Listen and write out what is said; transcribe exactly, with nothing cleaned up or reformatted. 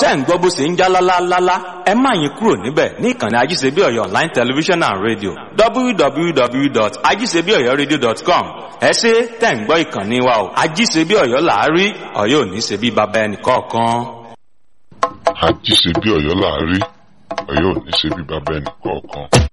tẹ́ ń gbọ́ bó ṣe ń já lálálálá ẹ má yín kúrò níbẹ̀ ní ìkànnì ajíṣebí ọ̀yọ́ online television and radio w w w dot ajíṣebí ọ̀yọ́ radio dot com ẹ ṣé tẹ́ ń gbọ́ ìkànnì wa o ajíṣebí ọ̀yọ́ làárí ọ̀yọ́ ò ní ṣe bí baba ẹnì kọ̀ọ̀kan. Ajíṣebí ọ̀yọ́ làárí ọ̀yọ́ ò ní ṣe bí baba ẹnì kọ̀ọ̀kan.